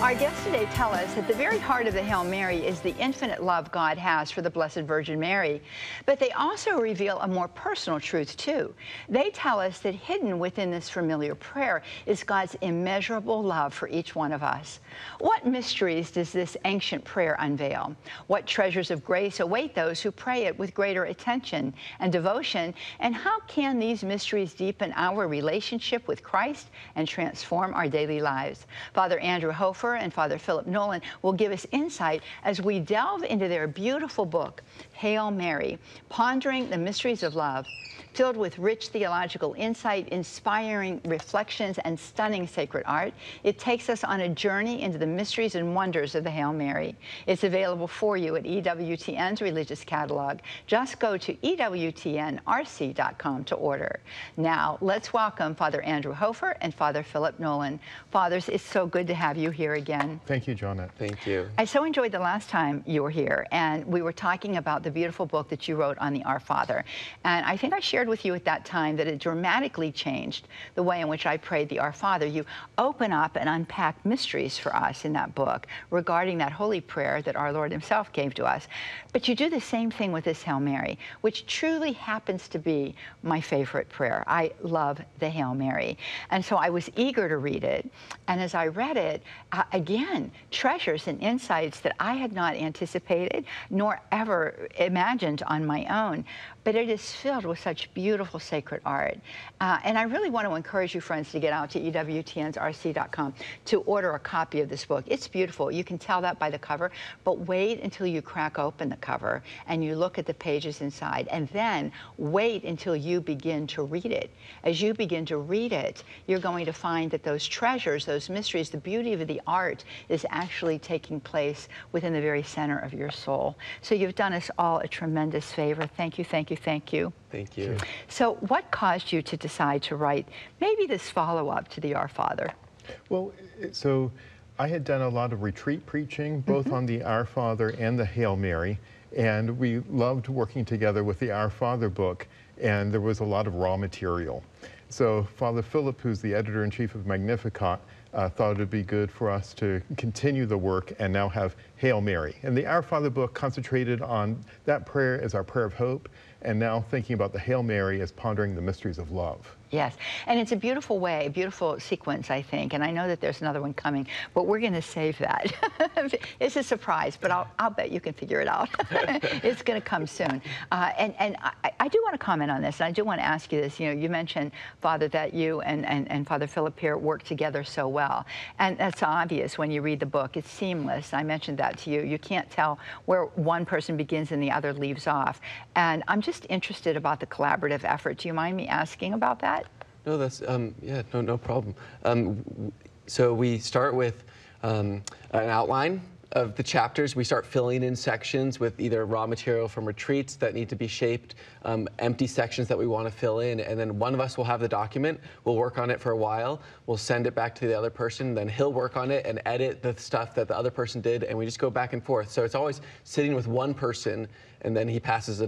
Our guests today tell us that the very heart of the Hail Mary is the infinite love God has for the Blessed Virgin Mary. But they also reveal a more personal truth, too. They tell us that hidden within this familiar prayer is God's immeasurable love for each one of us. What mysteries does this ancient prayer unveil? What treasures of grace await those who pray it with greater attention and devotion? And how can these mysteries deepen our relationship with Christ and transform our daily lives? Father Andrew Hofer and Father Philip Nolan will give us insight as we delve into their beautiful book, Hail Mary, Pondering the Mysteries of Love, filled with rich theological insight, inspiring reflections, and stunning sacred art. It takes us on a journey into the mysteries and wonders of the Hail Mary. It's available for you at EWTN's religious catalog. Just go to EWTNRC.com to order. Now, let's welcome Father Andrew Hofer and Father Philip Nolan. Fathers, it's so good to have you here again. Thank you, Jonette. Thank you. I so enjoyed the last time you were here, and we were talking about the beautiful book that you wrote on the Our Father. And I think I shared with you at that time that it dramatically changed the way in which I prayed the Our Father. You open up and unpack mysteries for us in that book regarding that holy prayer that our Lord himself gave to us. But you do the same thing with this Hail Mary, which truly happens to be my favorite prayer. I love the Hail Mary. And so I was eager to read it. And as I read it, again, treasures and insights that I had not anticipated nor ever imagined on my own. But it is filled with such beautiful sacred art. And I really want to encourage you, friends, to get out to EWTNsRC.com to order a copy of this book. It's beautiful. You can tell that by the cover, but wait until you crack open the cover and you look at the pages inside, and then wait until you begin to read it. As you begin to read it, you're going to find that those treasures, those mysteries, the beauty of the art is actually taking place within the very center of your soul. So you've done us all a tremendous favor. Thank you, thank you, thank you. Thank you. So what caused you to decide to write maybe this follow-up to the Our Father? Well, so I had done a lot of retreat preaching, both on the Our Father and the Hail Mary, and we loved working together with the Our Father book, and there was a lot of raw material. So Father Philip, who's the editor-in-chief of Magnificat, thought it would be good for us to continue the work and now have Hail Mary. And the Our Father book concentrated on that prayer as our prayer of hope, and now thinking about the Hail Mary as pondering the mysteries of love. Yes, and it's a beautiful way, a beautiful sequence, I think, and I know that there's another one coming, but we're going to save that. It's a surprise, but I'll bet you can figure it out. It's going to come soon. And I do want to comment on this, and I do want to ask you this. You know, you mentioned, Father, that you and Father Philip here work together so well, and that's obvious when you read the book. It's seamless. I mentioned that to you. You can't tell where one person begins and the other leaves off, and I'm just interested about the collaborative effort. Do you mind me asking about that? No, that's, yeah, no problem. So we start with an outline of the chapters. We start filling in sections with either raw material from retreats that need to be shaped, empty sections that we want to fill in, and then one of us will have the document. We'll work on it for a while. We'll send it back to the other person, then he'll work on it and edit the stuff that the other person did, and we just go back and forth. So it's always sitting with one person, and then he passes it